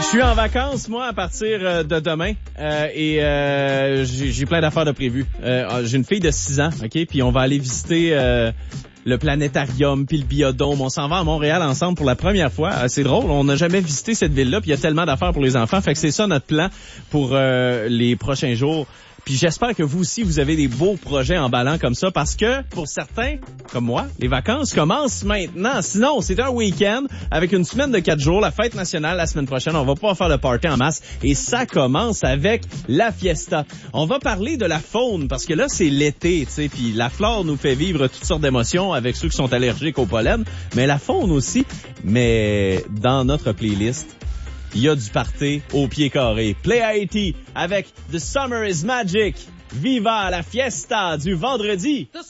Je suis en vacances, moi, à partir de demain, et j'ai plein d'affaires de prévues. J'ai une fille de 6 ans, OK, puis on va aller visiter le planétarium puis le biodôme. On s'en va à Montréal ensemble pour la première fois. C'est drôle, on n'a jamais visité cette ville-là, puis il y a tellement d'affaires pour les enfants, fait que c'est ça notre plan pour les prochains jours. Puis j'espère que vous aussi, vous avez des beaux projets emballants comme ça, parce que pour certains, comme moi, les vacances commencent maintenant. Sinon, c'est un week-end avec une semaine de 4 jours, la fête nationale la semaine prochaine. On va pouvoir faire le party en masse et ça commence avec la fiesta. On va parler de la faune parce que là, c'est l'été, tu sais, puis la flore nous fait vivre toutes sortes d'émotions avec ceux qui sont allergiques au pollen, mais la faune aussi. Mais dans notre playlist, il y a du party au pied carré. Play Haiti avec The Summer is Magic. Viva la fiesta du vendredi.